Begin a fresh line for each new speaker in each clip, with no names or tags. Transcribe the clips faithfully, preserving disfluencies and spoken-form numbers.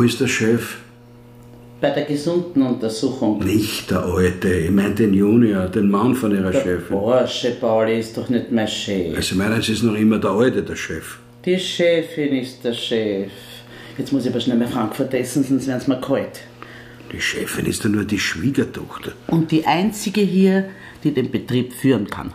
ist der Chef?
Bei der gesunden Untersuchung.
Nicht der Alte, ich meine den Junior, den Mann von Ihrer
der
Chefin.
Porsche, Pauli, ist doch nicht mein Chef.
Also meinen Sie, ist noch immer der Alte, der Chef?
Die Chefin ist der Chef. Jetzt muss ich aber schnell mal Frankfurt essen, sonst werden sie mir kalt.
Die Chefin ist ja nur die Schwiegertochter.
Und die einzige hier, die den Betrieb führen kann.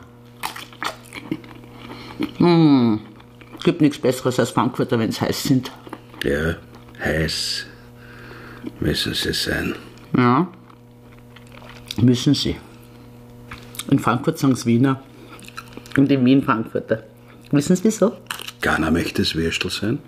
Hm, gibt nichts Besseres als Frankfurter, wenn sie heiß sind.
Ja, heiß müssen sie sein.
Ja, müssen sie. In Frankfurt sagen sie Wiener und in Wien Frankfurter. Wissen Sie wieso?
Keiner möchte das Würstel sein.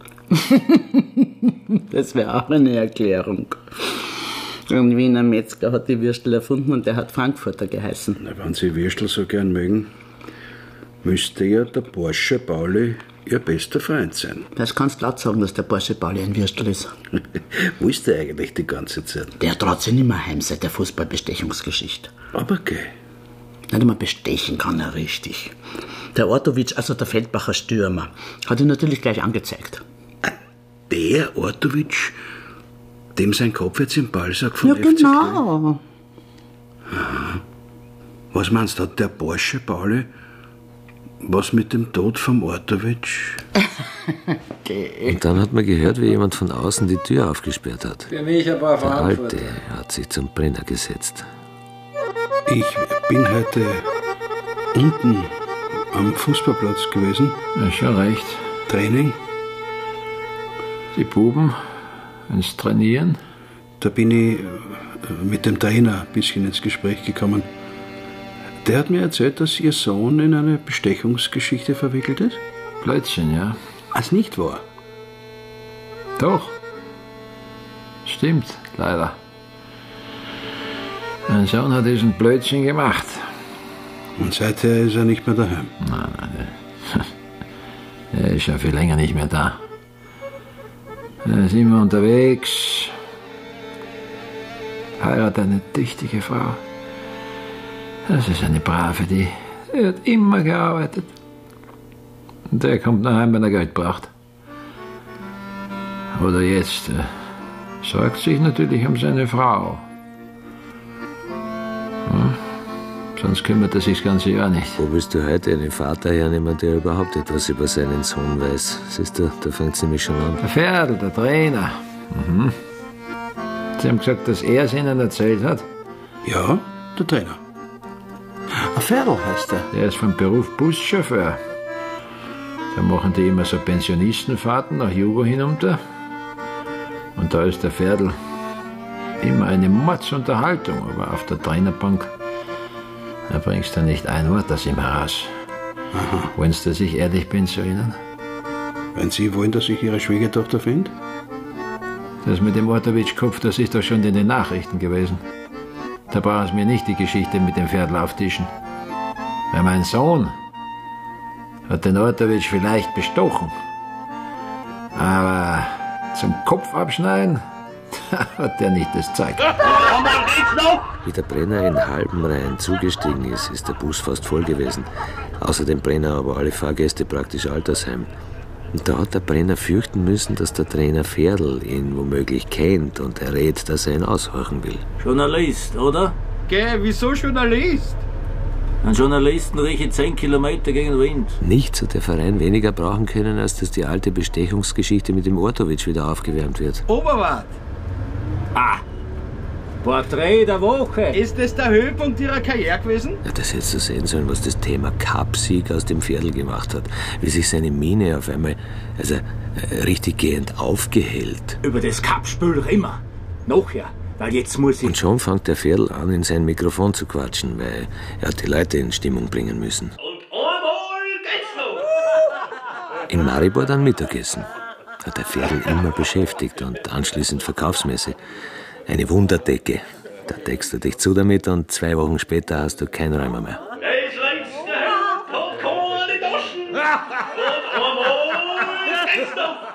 Das wäre auch eine Erklärung. Ein Wiener Metzger hat die Würstel erfunden und der hat Frankfurter geheißen.
Na, wenn Sie Würstel so gern mögen, müsste ja der Porsche Pauli Ihr bester Freund sein.
Das kannst du laut sagen, dass der Porsche Pauli ein Würstel ist.
Wo ist der eigentlich die ganze Zeit?
Der traut sich nicht mehr heim seit der Fußballbestechungsgeschichte.
Aber geh.
Nicht einmal bestechen kann er richtig. Der Ortowitsch, also der Feldbacher Stürmer, hat ihn natürlich gleich angezeigt.
Der Ortowitsch, dem sein Kopf jetzt im Ballsack von
Ja,
F C
genau.
Aha. Was meinst du, hat der Porsche Pauli was mit dem Tod vom Ortowitsch?
Okay. Und dann hat man gehört, wie jemand von außen die Tür aufgesperrt hat.
Für mich ein paar
Der
Frankfurter.
Alte hat sich zum Brenner gesetzt.
Ich bin heute unten am Fußballplatz gewesen.
Ja, schon recht.
Training.
Die Buben ins Trainieren.
Da bin ich mit dem Trainer ein bisschen ins Gespräch gekommen. Der hat mir erzählt, dass Ihr Sohn in eine Bestechungsgeschichte verwickelt ist.
Blödsinn, ja.
Als nicht wahr?
Doch. Stimmt, leider. Mein Sohn hat diesen Blödsinn gemacht.
Und seither ist er nicht mehr daheim?
Nein, nein, der, der ist ja viel länger nicht mehr da. Er ist immer unterwegs. Heiratet eine tüchtige Frau. Das ist eine Brave, die, die hat immer gearbeitet. Und der kommt nach Hause, wenn er Geld braucht. Oder jetzt äh, sorgt sich natürlich um seine Frau. Hm? Sonst kümmert er sich das ganze Jahr nicht.
Wo bist du heute? Einen Vater hernehmen, der überhaupt etwas über seinen Sohn weiß. Siehst du, da fängt es nämlich schon an.
Der Pferdl, der Trainer. Mhm. Sie haben gesagt, dass er es Ihnen erzählt hat?
Ja, der Trainer. Ein Pferdl heißt er.
Der ist vom Beruf Buschauffeur. Da machen die immer so Pensionistenfahrten nach Jugo hinunter. Und da ist der Pferdl immer eine Mordsunterhaltung, aber auf der Trainerbank, da bringst du nicht ein Wort aus ihm heraus.
Aha.
Wollen Sie, dass ich ehrlich bin zu Ihnen?
Wenn Sie wollen, dass ich Ihre Schwiegertochter finde?
Das mit dem Ortowitsch-Kopf, das ist doch schon in den Nachrichten gewesen. Da brauchen Sie mir nicht die Geschichte mit dem Pferdl auftischen. Weil mein Sohn hat den Ortowitsch vielleicht bestochen. Aber zum Kopf abschneiden, da hat der nicht das Zeug.
Wie der Brenner in Halbenrhein zugestiegen ist, ist der Bus fast voll gewesen. Außer dem Brenner aber alle Fahrgäste praktisch Altersheim. Und da hat der Brenner fürchten müssen, dass der Trainer Pferdl ihn womöglich kennt und errät, dass er ihn aushorchen will.
Journalist, oder?
Geh, wieso Journalist?
Ein Journalisten rieche zehn Kilometer gegen den Wind.
Nichts hat der Verein weniger brauchen können, als dass die alte Bestechungsgeschichte mit dem Ortowitsch wieder aufgewärmt wird.
Oberwart,
Ah! Porträt der Woche!
ist das der Höhepunkt Ihrer Karriere gewesen?
Ja, das hättest du sehen sollen, was das Thema Cup-Sieg aus dem Pferdl gemacht hat. Wie sich seine Miene auf einmal, also äh, richtig gehend aufgehellt.
Über das Cup-Spiel immer. Nachher, weil jetzt muss ich...
Und schon fängt der Pferdl an, in sein Mikrofon zu quatschen, weil er hat die Leute in Stimmung bringen müssen.
Und einmal geht's noch!
In Maribor dann Mittagessen. Hat der Pferdl immer beschäftigt und anschließend Verkaufsmesse. Eine Wunderdecke. Da deckst du dich zu damit und zwei Wochen später hast du keinen Räumer mehr.
Das letzte Hemd hat keine Taschen! Und einmal geht's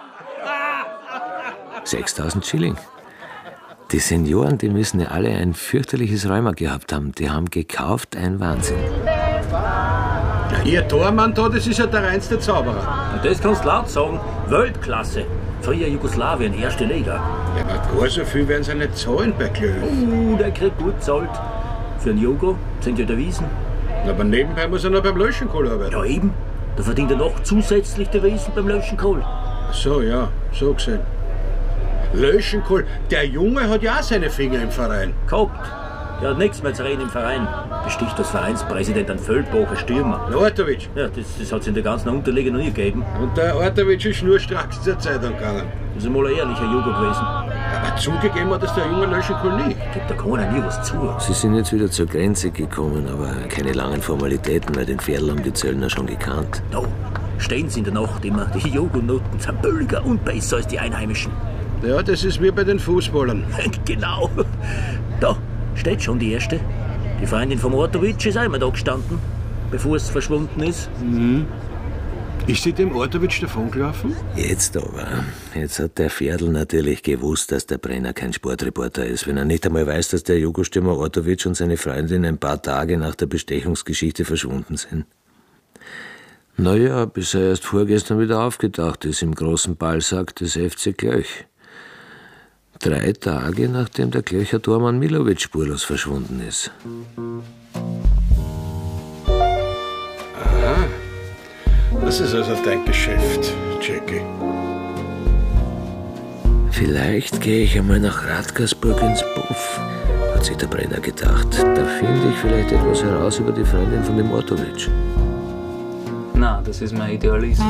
noch!
sechstausend Schilling. Die Senioren, die müssen ja alle ein fürchterliches Rheuma gehabt haben. Die haben gekauft, ein Wahnsinn.
Ja, Ihr Tormann da, das ist ja der reinste Zauberer.
Und das kannst du laut sagen. Weltklasse. Früher Jugoslawien, erste Liga.
Ja, aber gar so viel werden sie nicht zahlen bei Klöf.
Uh, der kriegt gut zahlt. Für einen Jogo sind ja Devisen.
Aber nebenbei muss er noch beim Löschenkohl arbeiten.
Ja, eben. Da verdient er noch zusätzlich Devisen beim Löschenkohl.
Ach so, ja, so gesehen. Löschenkohl, der Junge hat ja auch seine Finger im Verein.
Gehabt. Der hat nichts mehr zu reden im Verein. Besticht als Vereinspräsident einen Feldbacher Stürmer.
Der Ortowitsch.
Ja, das, das hat es in der ganzen Unterliga noch nie gegeben.
Und der Ortowitsch ist nur stracks zur Zeitung gegangen.
Das ist einmal ein ehrlicher Jugo gewesen.
Aber zugegeben hat das der junge Löschenkohl nicht.
Gibt da keiner nie was zu.
Sie sind jetzt wieder zur Grenze gekommen, aber keine langen Formalitäten, weil den Pferdl haben die Zöllner schon gekannt.
No, stehen sie in der Nacht immer. Die Jogo-Noten sind billiger und besser als die Einheimischen.
Ja, das ist wie bei den Fußballern.
Genau. Da steht schon die erste. Die Freundin vom Ortowitsch ist einmal da gestanden, bevor es verschwunden ist.
Mhm. Ist sie dem Ortowitsch davongelaufen?
Jetzt aber. Jetzt hat der Pferdl natürlich gewusst, dass der Brenner kein Sportreporter ist, wenn er nicht einmal weiß, dass der Jugostürmer Ortowitsch und seine Freundin ein paar Tage nach der Bestechungsgeschichte verschwunden sind. Naja, bis er erst vorgestern wieder aufgetaucht ist im großen Ballsack des F C Klöch. Drei Tage, nachdem der Klöcher Tormann Milovic spurlos verschwunden ist.
Aha, das ist also dein Geschäft, Jackie.
Vielleicht gehe ich einmal nach Radkersburg ins Puff, hat sich der Brenner gedacht. Da finde ich vielleicht etwas heraus über die Freundin von dem Ortowitsch.
Na, das ist mein Idealismus.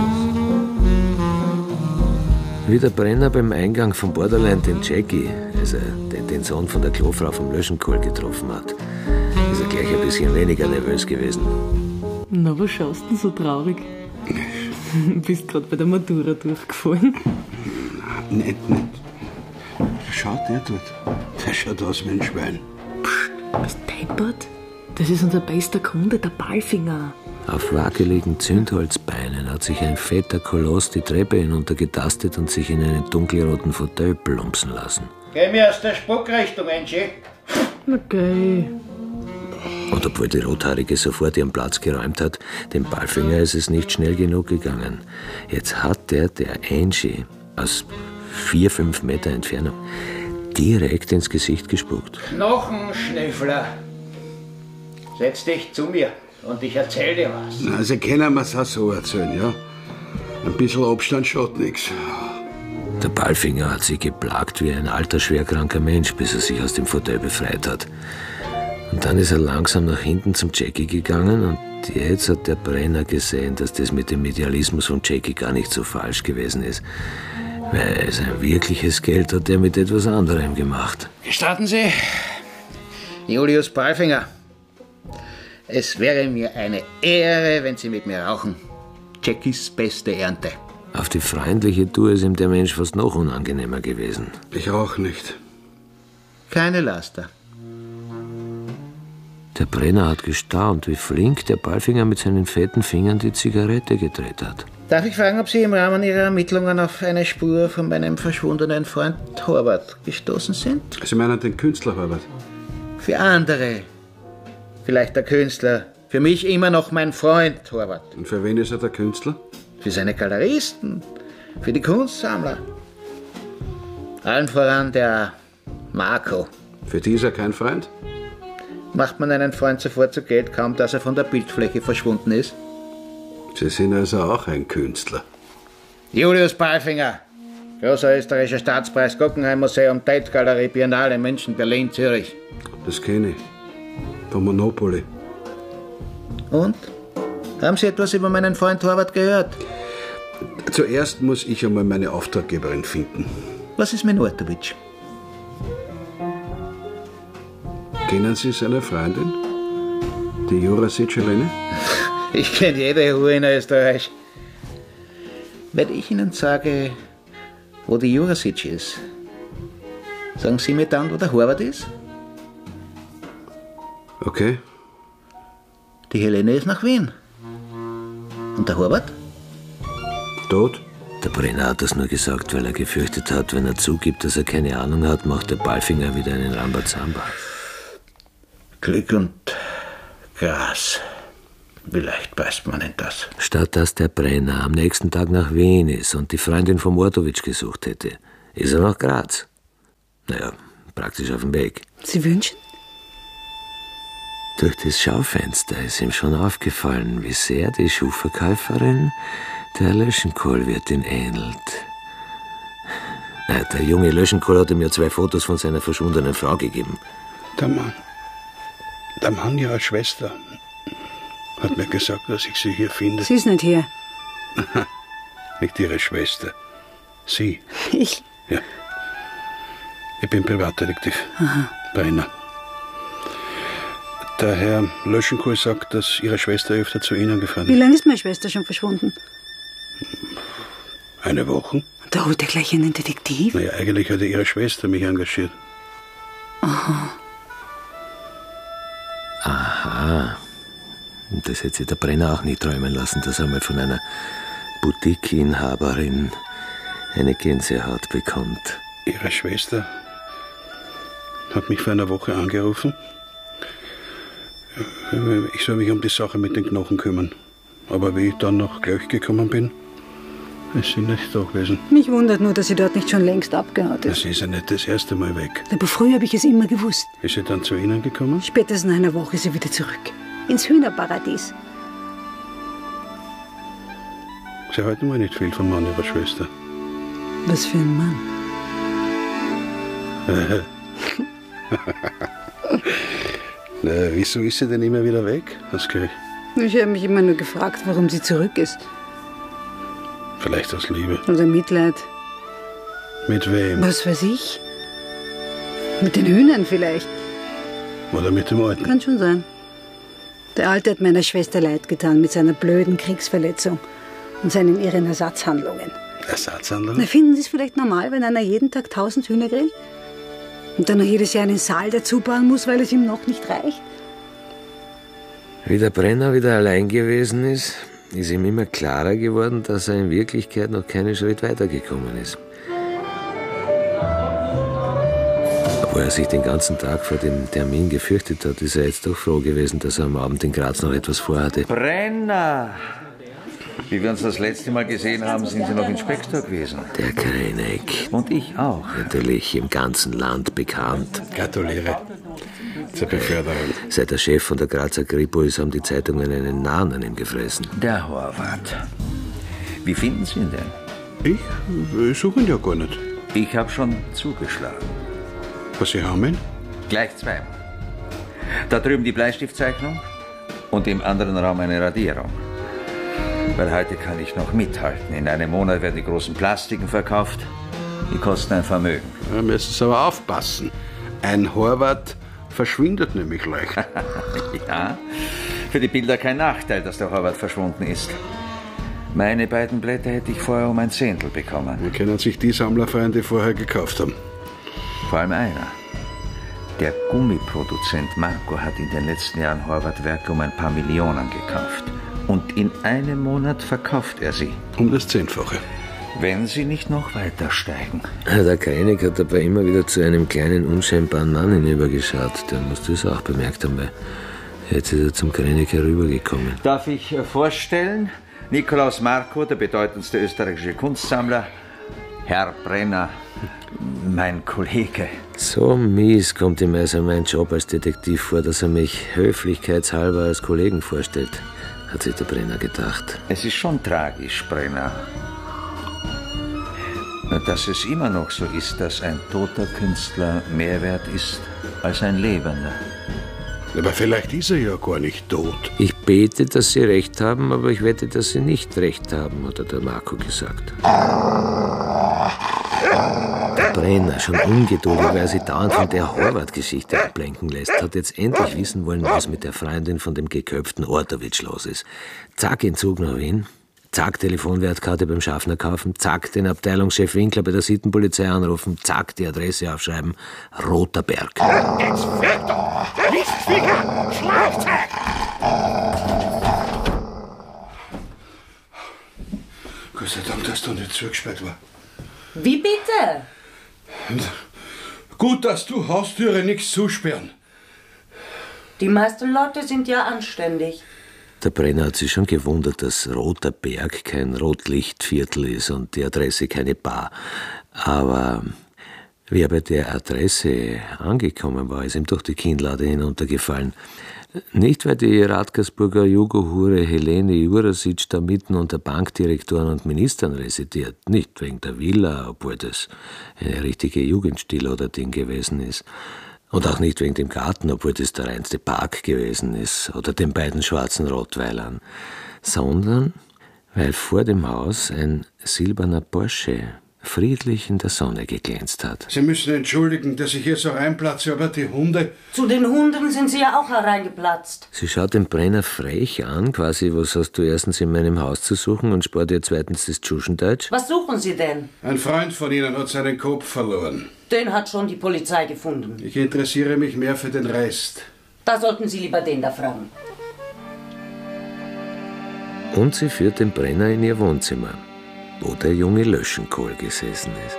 Wie der Brenner beim Eingang von Borderland den Jackie, also den, den Sohn von der Klofrau vom Löschenkohl, getroffen hat, ist er gleich ein bisschen weniger nervös gewesen.
Na, was schaust du denn so traurig? Du bist gerade bei der Matura durchgefallen.
Nein, nicht, nicht. Schaut der dort. Der schaut aus wie ein Schwein.
Psst, was deppert? Das ist unser bester Kunde, der Ballfinger.
Auf wackeligen Zündholzbeinen hat sich ein fetter Koloss die Treppe hinuntergetastet und sich in einen dunkelroten Fauteuil plumpsen lassen.
Geh mir aus der Spuckrichtung, Angie.
Okay.
Und obwohl die Rothaarige sofort ihren Platz geräumt hat, dem Ballfinger ist es nicht schnell genug gegangen. Jetzt hat der, der Angie, aus vier, fünf Meter Entfernung, direkt ins Gesicht gespuckt.
Knochenschnüffler. Setz dich zu mir und ich erzähl dir was.
Na, also können wir es auch so erzählen, ja? Ein bisschen Abstand schaut nichts.
Der Ballfinger hat sich geplagt wie ein alter, schwerkranker Mensch, bis er sich aus dem Fauteuil befreit hat. Und dann ist er langsam nach hinten zum Jackie gegangen und jetzt hat der Brenner gesehen, dass das mit dem Idealismus von Jackie gar nicht so falsch gewesen ist. Weil sein wirkliches Geld hat er mit etwas anderem gemacht.
Gestatten Sie, Julius Ballfinger, es wäre mir eine Ehre, wenn Sie mit mir rauchen. Jackies beste Ernte.
Auf die freundliche Tour ist ihm der Mensch fast noch unangenehmer gewesen.
Ich auch nicht.
Keine Laster.
Der Brenner hat gestaunt, wie flink der Ballfinger mit seinen fetten Fingern die Zigarette gedreht hat.
Darf ich fragen, ob Sie im Rahmen Ihrer Ermittlungen auf eine Spur von meinem verschwundenen Freund Horvath gestoßen sind?
Sie meinen den Künstler Horvath?
Für andere. Vielleicht der Künstler. Für mich immer noch mein Freund Horvath.
Und für wen ist er der Künstler?
Für seine Galeristen. Für die Kunstsammler. Allen voran der Marco.
Für die ist er kein Freund?
Macht man einen Freund sofort zu Geld, kaum dass er von der Bildfläche verschwunden ist?
Sie sind also auch ein Künstler.
Julius Ballfinger, großer österreichischer Staatspreis, Guggenheim Museum, Tate Galerie, Biennale, München, Berlin, Zürich.
Das kenne ich. Vom Monopoly.
Und? Haben Sie etwas über meinen Freund Horvath gehört?
Zuerst muss ich einmal meine Auftraggeberin finden.
Was ist mit Ortowitsch?
Kennen Sie seine Freundin? Die Jurasic Helene?
Ich kenne jede Hure in Österreich. Wenn ich Ihnen sage, wo die Jurasic ist, sagen Sie mir dann, wo der Horvath ist?
Okay.
Die Helene ist nach Wien. Und der Horvath?
Tot?
Der Brenner hat das nur gesagt, weil er gefürchtet hat, wenn er zugibt, dass er keine Ahnung hat, macht der Ballfinger wieder einen Rambazamba.
Glück und Gras. Vielleicht beißt man in das.
Statt dass der Brenner am nächsten Tag nach Wien ist und die Freundin vom Ortowitsch gesucht hätte, ist er nach Graz. Naja, praktisch auf dem Weg.
Sie wünschen?
Durch das Schaufenster ist ihm schon aufgefallen, wie sehr die Schuhverkäuferin der Löschenkohlwirtin ähnelt. Na, der junge Löschenkohl hat ihm ja zwei Fotos von seiner verschwundenen Frau gegeben.
Der Mann, der Mann ihrer Schwester hat mir gesagt, dass ich sie hier finde.
Sie ist nicht hier.
Nicht ihre Schwester. Sie.
Ich?
Ja. Ich bin Privatdetektiv.
Aha.
Brenner. Der Herr Löschenkohl sagt, dass Ihre Schwester öfter zu Ihnen gefahren ist.
Wie lange ist meine Schwester schon verschwunden?
Eine Woche.
Da holt er gleich einen Detektiv?
Naja, eigentlich hat Ihre Schwester mich engagiert.
Aha.
Aha. Und das hätte sich der Brenner auch nicht träumen lassen, dass er mal von einer Boutique-Inhaberin eine Gänsehaut bekommt.
Ihre Schwester hat mich vor einer Woche angerufen. Ich soll mich um die Sache mit den Knochen kümmern. Aber wie ich dann noch gleich gekommen bin, ist sie nicht da gewesen.
Mich wundert nur, dass sie dort nicht schon längst abgehauen ist.
Sie ist ja nicht das erste Mal weg.
Aber früher habe ich es immer gewusst.
Ist sie dann zu Ihnen gekommen?
Spätestens nach einer Woche ist sie wieder zurück. Ins Hühnerparadies.
Sie halten mir nicht viel vom Mann Ihrer Schwester.
Was für ein Mann?
Na, wieso ist sie denn immer wieder weg, Haskell?
Ich habe mich immer nur gefragt, warum sie zurück ist.
Vielleicht aus Liebe.
Oder Mitleid.
Mit wem?
Was weiß ich? Mit den Hühnern vielleicht.
Oder mit dem Alten?
Kann schon sein. Der Alte hat meiner Schwester leid getan mit seiner blöden Kriegsverletzung und seinen irren Ersatzhandlungen.
Ersatzhandlungen?
Na, finden Sie es vielleicht normal, wenn einer jeden Tag tausend Hühner grillt? Und dann noch jedes Jahr einen Saal dazu bauen muss, weil es ihm noch nicht reicht?
Wie der Brenner wieder allein gewesen ist, ist ihm immer klarer geworden, dass er in Wirklichkeit noch keinen Schritt weitergekommen ist. Obwohl er sich den ganzen Tag vor dem Termin gefürchtet hat, ist er jetzt doch froh gewesen, dass er am Abend in Graz noch etwas vorhatte.
Brenner! Wie wir uns das letzte Mal gesehen haben, sind Sie noch in Specktor gewesen.
Der Krenek.
Und ich auch.
Natürlich im ganzen Land bekannt.
Gratuliere zur Beförderung.
Seit der Chef von der Grazer Kripo ist, haben die Zeitungen einen Nahen an ihm gefressen.
Der Horvath. Wie finden Sie ihn denn?
Ich? Ich suche ihn ja gar nicht.
Ich habe schon zugeschlagen.
Was, Sie haben ihn?
Gleich zweimal. Da drüben die Bleistiftzeichnung und im anderen Raum eine Radierung. Weil heute kann ich noch mithalten. In einem Monat werden die großen Plastiken verkauft. Die kosten ein Vermögen.
Da müssen Sie aber aufpassen. Ein Horvath verschwindet nämlich leicht.
Ja, für die Bilder kein Nachteil, dass der Horvath verschwunden ist. Meine beiden Blätter hätte ich vorher um ein Zehntel bekommen.
Wie können sich die Sammler freuen, die vorher gekauft haben?
Vor allem einer. Der Gummiproduzent Marco hat in den letzten Jahren Horvath-Werke um ein paar Millionen gekauft. Und in einem Monat verkauft er sie.
Um das Zehnfache.
Wenn sie nicht noch weiter steigen.
Der König hat dabei immer wieder zu einem kleinen, unscheinbaren Mann hinübergeschaut. Der muss das auch bemerkt haben, weil jetzt ist er zum König herübergekommen.
Darf ich vorstellen? Nikolaus Marco, der bedeutendste österreichische Kunstsammler. Herr Brenner, mein Kollege.
So mies kommt ihm also mein Job als Detektiv vor, dass er mich höflichkeitshalber als Kollegen vorstellt, hat sich der Brenner gedacht.
Es ist schon tragisch, Brenner, dass es immer noch so ist, dass ein toter Künstler mehr wert ist als ein lebender.
Aber vielleicht ist er ja gar nicht tot.
Ich bete, dass Sie recht haben, aber ich wette, dass Sie nicht recht haben, hat der Marco gesagt. Der Brenner, schon ungeduldig, weil er sich dauernd von der Horvath-Geschichte ablenken lässt, hat jetzt endlich wissen wollen, was mit der Freundin von dem geköpften Ortowitsch los ist. Zack, in Zug nach Wien. Zack, Telefonwertkarte beim Schaffner kaufen. Zack, den Abteilungschef Winkler bei der Sittenpolizei anrufen. Zack, die Adresse aufschreiben. Roter Berg.
Jetzt fällt doch! Lichtfinger! Schlafzeit!
Gott sei Dank, dass da nicht zugesperrt war.
Wie bitte?
Gut, dass du Haustüre nichts zusperren.
Die meisten Leute sind ja anständig.
Der Brenner hat sich schon gewundert, dass Roter Berg kein Rotlichtviertel ist und die Adresse keine Bar. Aber Wie er bei der Adresse angekommen war, ist ihm durch die Kinnlade hinuntergefallen. Nicht, weil die Radkersburger Jugohure Helene Jurasic da mitten unter Bankdirektoren und Ministern residiert. Nicht wegen der Villa, obwohl das eine richtige Jugendstil-oder-Ding gewesen ist. Und auch nicht wegen dem Garten, obwohl das der reinste Park gewesen ist. Oder den beiden schwarzen Rottweilern. Sondern weil vor dem Haus ein silberner Porsche friedlich in der Sonne geglänzt hat.
Sie müssen entschuldigen, dass ich hier so reinplatze, aber die Hunde...
Zu den Hunden sind Sie ja auch hereingeplatzt.
Sie schaut den Brenner frech an, quasi, was hast du erstens in meinem Haus zu suchen und spart dir zweitens das Tschuschendeutsch?
Was suchen Sie denn?
Ein Freund von Ihnen hat seinen Kopf verloren.
Den hat schon die Polizei gefunden.
Ich interessiere mich mehr für den Rest.
Da sollten Sie lieber den da fragen.
Und sie führt den Brenner in ihr Wohnzimmer, wo der junge Löschenkohl gesessen ist.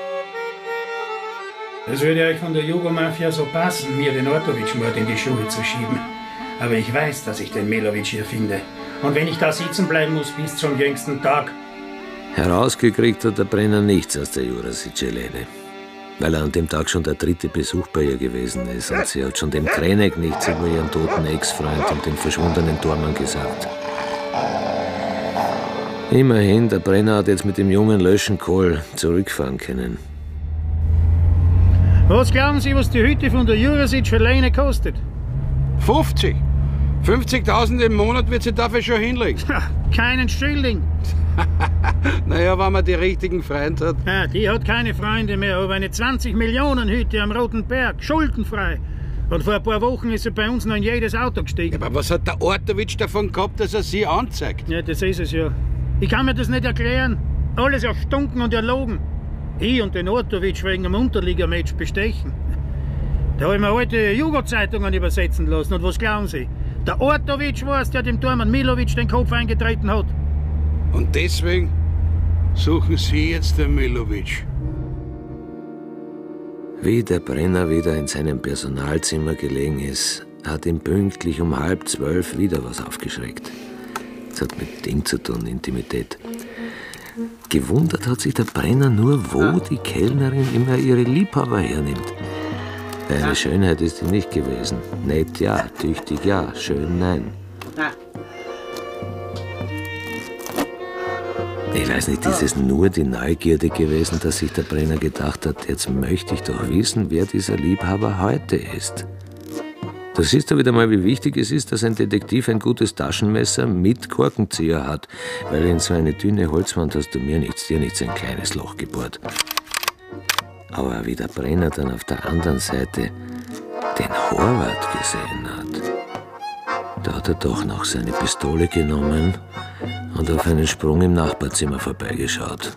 Es würde euch von der Jugomafia so passen, mir den Ortowitsch-Mord in die Schuhe zu schieben. Aber ich weiß, dass ich den Milovic hier finde. Und wenn ich da sitzen bleiben muss bis zum jüngsten Tag.
Herausgekriegt hat der Brenner nichts aus der Jurasic-Helene. Weil er an dem Tag schon der dritte Besuch bei ihr gewesen ist. Und sie hat schon dem Krenek nichts über ihren toten Ex-Freund und den verschwundenen Tormann gesagt. Immerhin, der Brenner hat jetzt mit dem jungen Löschenkohl zurückfahren können.
Was glauben Sie, was die Hütte von der Jurasic alleine kostet?
fünfzig. fünfzigtausend im Monat wird sie dafür schon hinlegen.
Keinen Schilling.
Naja, wenn man die richtigen Freunde hat.
Ja, die hat keine Freunde mehr, aber eine zwanzig Millionen Hütte am Roten Berg, schuldenfrei. Und vor ein paar Wochen ist sie bei uns noch in jedes Auto gestiegen.
Aber was hat der Ortowitsch davon gehabt, dass er sie anzeigt?
Ja, das ist es ja. Ich kann mir das nicht erklären. Alles erstunken und erlogen. Ich und den Ortowitsch wegen einem Unterliegermatch bestechen. Da habe ich mir alte Jugo-Zeitungen übersetzen lassen. Und was glauben Sie? Der Ortowitsch war es, der dem Tormann Milovic den Kopf eingetreten hat.
Und deswegen suchen Sie jetzt den Milovic.
Wie der Brenner wieder in seinem Personalzimmer gelegen ist, hat ihn pünktlich um halb zwölf wieder was aufgeschreckt. Das hat mit Ding zu tun, Intimität. Gewundert hat sich der Brenner nur, wo die Kellnerin immer ihre Liebhaber hernimmt. Eine Schönheit ist die nicht gewesen. Nett ja, tüchtig ja, schön nein. Ich weiß nicht, ist es nur die Neugierde gewesen, dass sich der Brenner gedacht hat, jetzt möchte ich doch wissen, wer dieser Liebhaber heute ist. Da siehst du wieder mal, wie wichtig es ist, dass ein Detektiv ein gutes Taschenmesser mit Korkenzieher hat, weil in so eine dünne Holzwand hast du mir nichts, dir nichts ein kleines Loch gebohrt. Aber wie der Brenner dann auf der anderen Seite den Horvath gesehen hat, da hat er doch noch seine Pistole genommen und auf einen Sprung im Nachbarzimmer vorbeigeschaut.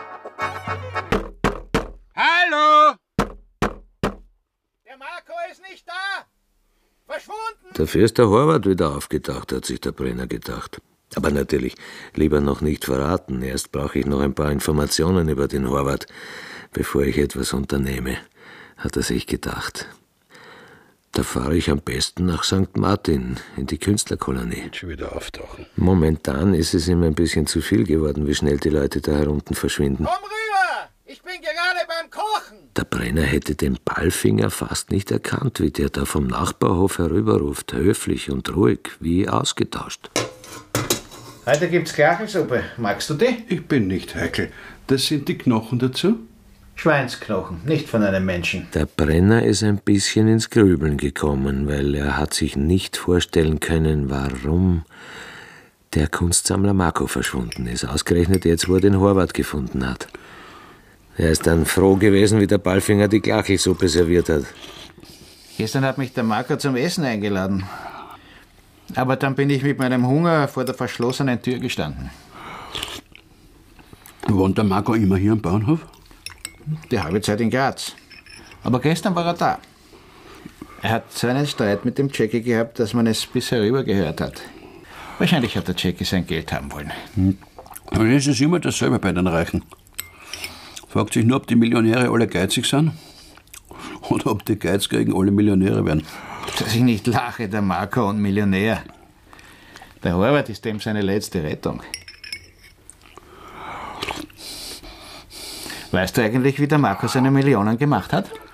Hallo! Der Marco ist nicht da! Verschwunden!
Dafür ist der Horvath wieder aufgetaucht, hat sich der Brenner gedacht. Aber natürlich, lieber noch nicht verraten. Erst brauche ich noch ein paar Informationen über den Horvath, bevor ich etwas unternehme, hat er sich gedacht. Da fahre ich am besten nach Sankt Martin, in die Künstlerkolonie.
Schon wieder auftauchen.
Momentan ist es ihm ein bisschen zu viel geworden, wie schnell die Leute da herunten verschwinden.
Komm rüber! Ich bin gerade beim Kochen!
Der Brenner hätte den Ballfinger fast nicht erkannt, wie der da vom Nachbarhof herüberruft, höflich und ruhig, wie ausgetauscht.
Heute gibt's Klachelsuppe. Magst du die?
Ich bin nicht heikel. Das sind die Knochen dazu?
Schweinsknochen, nicht von einem Menschen.
Der Brenner ist ein bisschen ins Grübeln gekommen, weil er hat sich nicht vorstellen können, warum der Kunstsammler Marco verschwunden ist. Ausgerechnet jetzt, wo er den Horvath gefunden hat. Er ist dann froh gewesen, wie der Ballfinger die Klachelsuppe serviert hat.
Gestern hat mich der Marco zum Essen eingeladen. Aber dann bin ich mit meinem Hunger vor der verschlossenen Tür gestanden.
Wohnt der Marco immer hier am Bahnhof?
Die halbe Zeit in Graz. Aber gestern war er da. Er hat so einen Streit mit dem Jackie gehabt, dass man es bis herüber gehört hat. Wahrscheinlich hat der Jackie sein Geld haben wollen.
Hm. Aber es ist immer dasselbe bei den Reichen. Fragt sich nur, ob die Millionäre alle geizig sind oder ob die Geizkriegen alle Millionäre werden.
Dass ich nicht lache, der Marco und Millionär. Der Horvath ist dem seine letzte Rettung. Weißt du eigentlich, wie der Marco seine Millionen gemacht hat?